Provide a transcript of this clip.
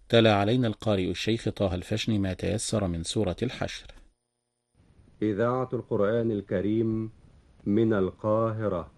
تلا علينا القارئ الشيخ طه الفشني ما تيسر من سورة الحشر. إذاعة القرآن الكريم من القاهرة.